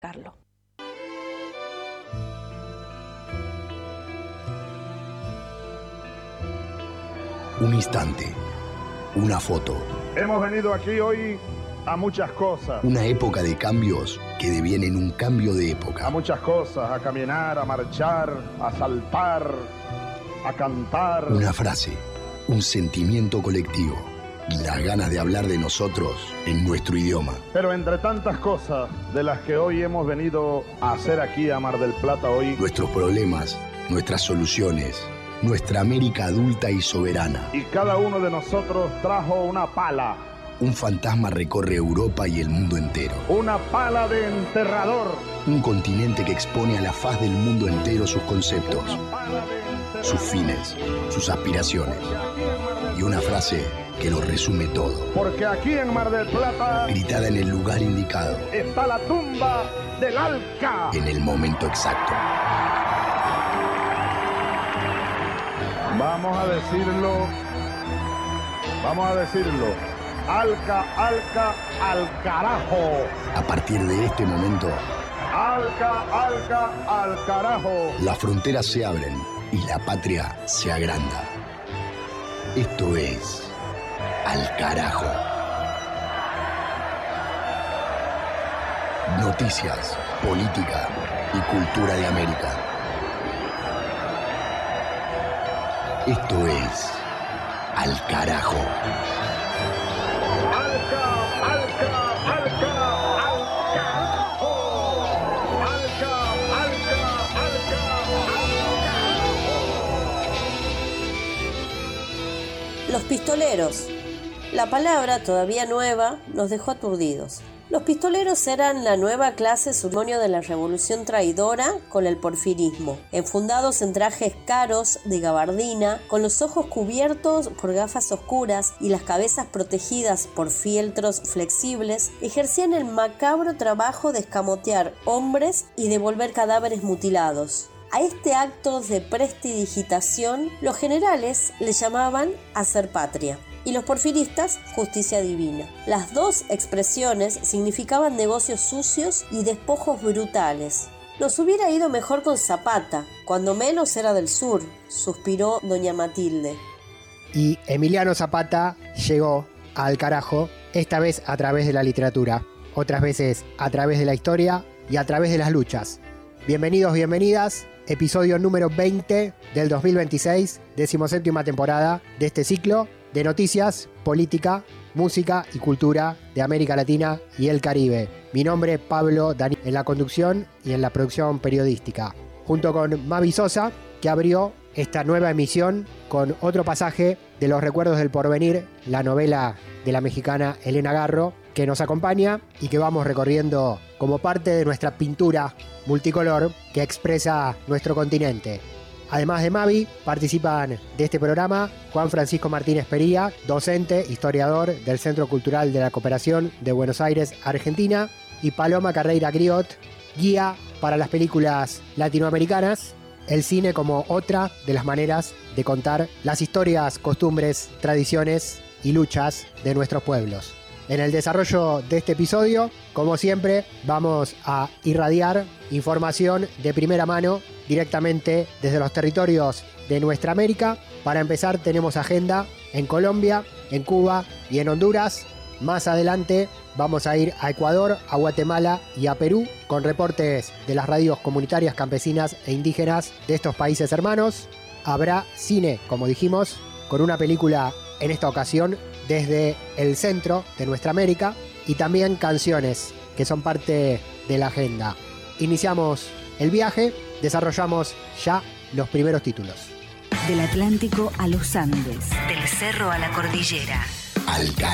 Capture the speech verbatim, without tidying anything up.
Carlos. Un instante, una foto. Hemos venido aquí hoy a muchas cosas. Una época de cambios que devienen un cambio de época. A muchas cosas, a caminar, a marchar, a saltar, a cantar. Una frase, un sentimiento colectivo y las ganas de hablar de nosotros en nuestro idioma. Pero entre tantas cosas de las que hoy hemos venido a hacer aquí a Mar del Plata hoy, nuestros problemas, nuestras soluciones, nuestra América adulta y soberana. Y cada uno de nosotros trajo una pala. Un fantasma recorre Europa y el mundo entero. Una pala de enterrador. Un continente que expone a la faz del mundo entero sus conceptos, sus fines, sus aspiraciones. Y una frase que lo resume todo. Porque aquí en Mar del Plata, gritada en el lugar indicado, está la tumba del Alca. En el momento exacto. Vamos a decirlo, vamos a decirlo, Alca, Alca, al carajo. A partir de este momento, Alca, Alca, al carajo. Las fronteras se abren y la patria se agranda. Esto es Al Carajo. Noticias, política y cultura de América. Esto es Al Carajo. Alca, Alca, Alca, al carajo. Alca, Alca, Alca, al carajo. Los pistoleros. La palabra, todavía nueva, nos dejó aturdidos. Los pistoleros eran la nueva clase sumonio de la revolución traidora con el porfirismo, enfundados en trajes caros de gabardina, con los ojos cubiertos por gafas oscuras y las cabezas protegidas por fieltros flexibles, ejercían el macabro trabajo de escamotear hombres y devolver cadáveres mutilados. A este acto de prestidigitación, los generales le llamaban hacer patria y los porfiristas justicia divina. Las dos expresiones significaban negocios sucios y despojos brutales. Nos hubiera ido mejor con Zapata, cuando menos era del sur, suspiró doña Matilde. Y Emiliano Zapata llegó al carajo, esta vez a través de la literatura, otras veces a través de la historia y a través de las luchas. Bienvenidos, bienvenidas. Episodio número veinte del dos mil veintiséis, decimoséptima temporada de este ciclo de noticias, política, música y cultura de América Latina y el Caribe. Mi nombre es Pablo Dani, en la conducción y en la producción periodística, junto con Mavi Sosa, que abrió esta nueva emisión con otro pasaje de Los Recuerdos del Porvenir, la novela de la mexicana Elena Garro, que nos acompaña y que vamos recorriendo como parte de nuestra pintura multicolor que expresa nuestro continente. Además de Mavi, participan de este programa Juan Francisco Martínez Pería, docente, historiador del Centro Cultural de la Cooperación de Buenos Aires, Argentina, y Paloma Carreira Griot, guía para las películas latinoamericanas, el cine como otra de las maneras de contar las historias, costumbres, tradiciones y luchas de nuestros pueblos. En el desarrollo de este episodio, como siempre, vamos a irradiar información de primera mano directamente desde los territorios de nuestra América. Para empezar, tenemos agenda en Colombia, en Cuba y en Honduras. Más adelante vamos a ir a Ecuador, a Guatemala y a Perú con reportes de las radios comunitarias, campesinas e indígenas de estos países hermanos. Habrá cine, como dijimos, con una película en esta ocasión desde el centro de nuestra América, y también canciones que son parte de la agenda. Iniciamos el viaje, desarrollamos ya los primeros títulos. Del Atlántico a los Andes, del cerro a la cordillera. Al